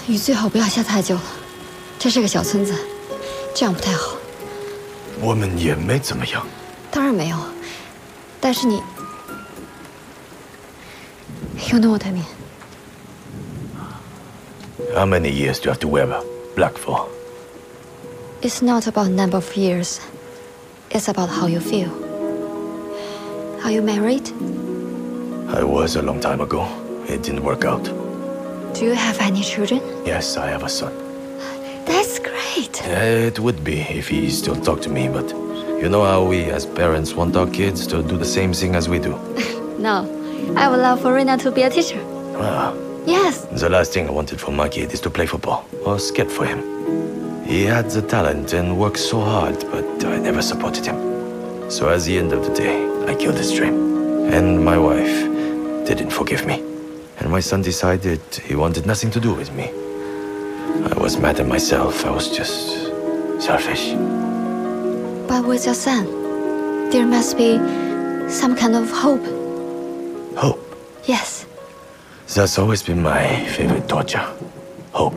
雨最好不要下太久了，这是个小村子，这样不太好。 我们也没怎么样。 当然没有，但是你 ，you know what I mean. How many years do you have to wear black for? It's not about number of years. It's about how you feel. Are you married? I was a long time ago. It didn't work out. Do you have any children? Yes, I have a son. That's great. It would be if he still talked to me, but you know how we as parents want our kids to do the same thing as we do. No, I would love for Rina to be a teacher. Ah, Yes. the last thing I wanted for my kid is to play football. I was scared for him. He had the talent and worked so hard, but I never supported him. So at the end of the day, I killed his dream. And my wife didn't forgive me. And my son decided he wanted nothing to do with me. I was mad at myself. I was just selfish. But with your son, there must be some kind of hope. Hope. Yes. That's always been my favorite torture.